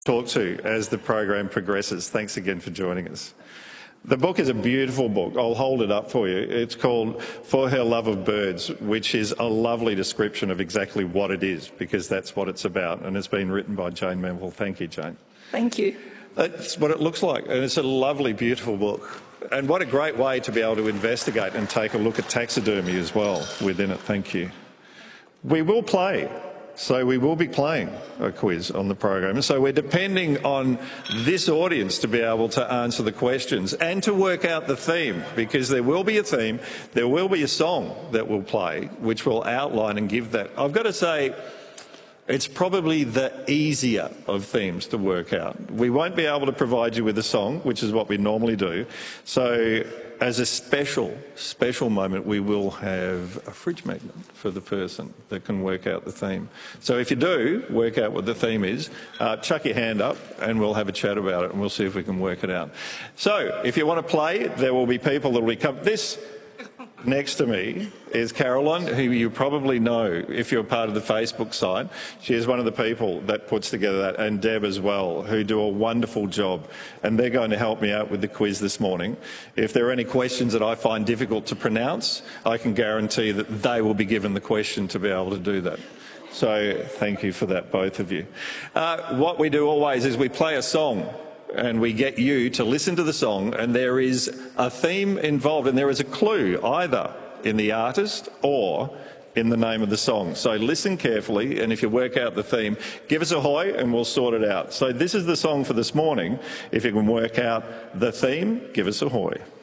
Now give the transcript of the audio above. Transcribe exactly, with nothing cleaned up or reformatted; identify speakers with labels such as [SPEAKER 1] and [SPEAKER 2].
[SPEAKER 1] talk to as the program progresses. Thanks again for joining us. The book is a beautiful book. I'll hold it up for you. It's called For Her Love of Birds, which is a lovely description of exactly what it is, because that's what it's about, and it's been written by Jane Menville. Thank you, Jane.
[SPEAKER 2] Thank you.
[SPEAKER 1] That's what it looks like, and it's a lovely, beautiful book. And what a great way to be able to investigate and take a look at taxidermy as well within it. Thank you. We will play. So we will be playing a quiz on the program. So we're depending on this audience to be able to answer the questions and to work out the theme, because there will be a theme, there will be a song that we'll play, which will outline and give that. I've got to say, it's probably the easier of themes to work out. We won't be able to provide you with a song, which is what we normally do. So as a special, special moment, we will have a fridge magnet for the person that can work out the theme. So if you do work out what the theme is, uh, chuck your hand up and we'll have a chat about it and we'll see if we can work it out. So if you want to play, there will be people that will be coming. This next to me is Caroline, who you probably know if you're part of the Facebook site. She is one of the people that puts together that, and Deb as well, who do a wonderful job. And they're going to help me out with the quiz this morning. If there are any questions that I find difficult to pronounce, I can guarantee that they will be given the question to be able to do that. So thank you for that, both of you. Uh, what we do always is we play a song, and we get you to listen to the song, and there is a theme involved, and there is a clue either in the artist or in the name of the song. So listen carefully, and if you work out the theme, give us a hoy and we'll sort it out. So this is the song for this morning. If you can work out the theme, give us a hoy.